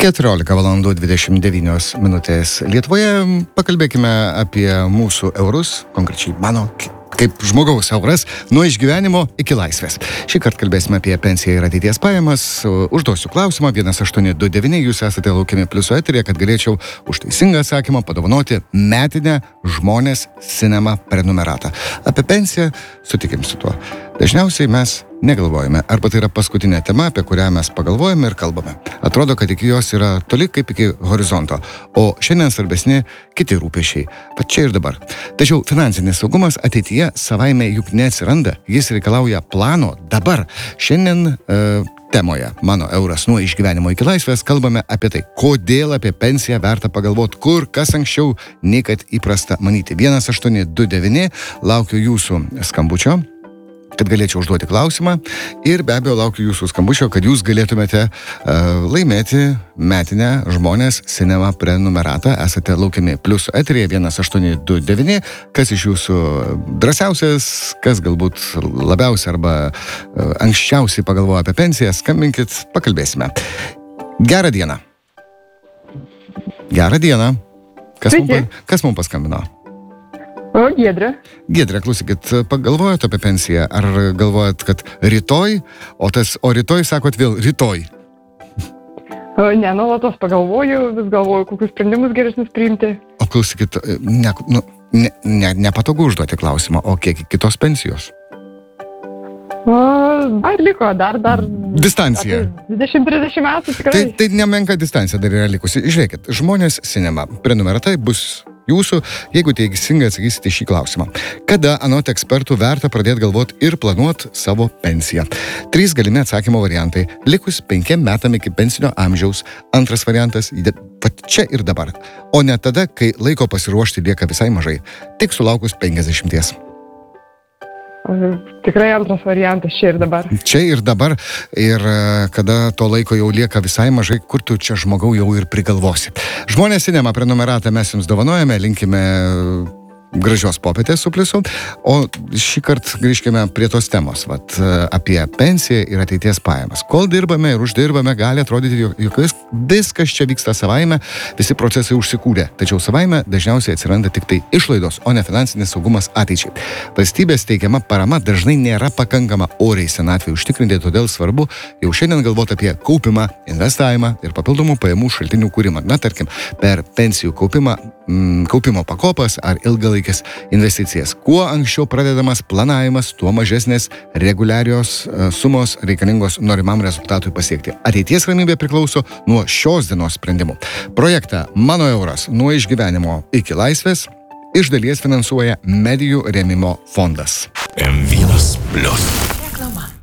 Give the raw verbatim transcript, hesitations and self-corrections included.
keturiolika valandų dvidešimt devynios minutės Lietuvoje. Pakalbėkime apie mūsų eurus, konkrečiai mano kaip žmogaus euras, nuo išgyvenimo iki laisvės. Šį kartą kalbėsime apie pensiją ir ateities pajamas. Užduosiu klausimą vienas aštuoni du devyni, jūs esate laukiami pliuso eteryje, kad galėčiau už teisingą atsakymą padovanoti metinę Žmonės Cinema prenumeratą. Apie pensiją sutikim su tuo. Dažniausiai mes negalvojame, arba tai yra paskutinė tema, apie kurią mes pagalvojame ir kalbame. Atrodo, kad iki jos yra toli kaip iki horizonto, o šiandien svarbesni kiti rūpesčiai, pat čia ir dabar. Tačiau finansinis saugumas ateityje savaime juk neatsiranda, jis reikalauja plano dabar. Šiandien e, temoje Mano euras nuo išgyvenimo iki laisvės kalbame apie tai, kodėl apie pensiją verta pagalvoti, kur kas anksčiau, nei kad įprasta manyti. vienas aštuoni du devyni, laukiu jūsų skambučio, kad galėčiau užduoti klausimą, ir be abejo laukiu jūsų skambučio, kad jūs galėtumėte uh, laimėti metinę Žmonės Cinema prenumeratą. Esate laukiami pliuso eteryje vienas aštuoni du devyni. Kas iš jūsų drąsiausias, kas galbūt labiausiai arba uh, anksčiausiai pagalvoja apie pensiją, skambinkit, pakalbėsime. Gerą dieną. Gerą dieną. Kas mums kas mum paskambino? O, Giedrė. Giedrė, klausykit, pagalvojot apie pensiją, ar galvojat, kad rytoj, o tas, o rytoj sakot vėl rytoj? O, ne, nuolatos pagalvoju, vis galvoju, kokius sprendimus geresnius priimti. O klausykit, ne, nu, ne, ne, nepatogu užduoti klausimą, o kiek kitos pensijos? O, dar liko, dar, dar... Distancija. dvidešimt trisdešimt metų tikrai. Tai, tai nemenka distancija dar yra likusi. Žiūrėkit, Žmonės Cinema prenumeratai bus jūsų, jeigu teisingai atsakysite šį klausimą. Kada, anot ekspertų, verta pradėti galvoti ir planuoti savo pensiją? Trys galimi atsakymo variantai. Likus penkiem metam iki pensinio amžiaus. Antras variantas, pat čia ir dabar. O ne tada, kai laiko pasiruošti lieka visai mažai. Tik sulaukus penkiasdešimties. Tikrai antras variantas, čia ir dabar. Čia ir dabar, ir kada to laiko jau lieka visai mažai, kur tu čia žmogau jau ir prigalvosi. Žmonės Cinema prenumeratą mes jums dovanojame, linkime gražios popietės su pliusu, o šį kartą grįžkime prie tos temos, vat, apie pensiją ir ateities pajamas. Kol dirbame ir uždirbame, gali atrodyti, jog vis, viskas čia vyksta savaime, visi procesai užsikūrė, tačiau savaime dažniausiai atsiranda tik tai išlaidos, o ne finansinis saugumas ateičiai. Valstybės teikiama parama dažnai nėra pakankama oriai senatvei užtikrinti, todėl svarbu jau šiandien galvoti apie kaupimą, investavimą ir papildomų pajamų šaltinių kūrimą. Na, tarkim, per pensijų kaupimą, mm, kaupimo pakopas ar ilgalaikį investicijas. Kuo anksčiau pradedamas planavimas, tuo mažesnės reguliarios sumos reikalingos norimam rezultatui pasiekti. Ateities ramybė priklauso nuo šios dienos sprendimų. Projektą Mano euras nuo išgyvenimo iki laisvės iš dalies finansuoja Medijų rėmimo fondas. M vienas plius. Reklama.